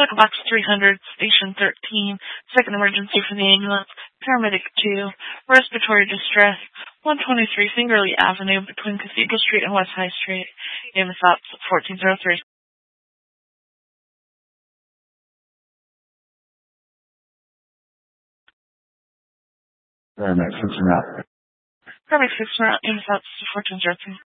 Medical Box 300, Station 13, second emergency for the ambulance, Paramedic 2, respiratory distress, 123 Fingerly Avenue between Cathedral Street and West High Street, EMS Ops 1403. Paramedic 6 route. Paramedic 6 route, EMS Ops 1403.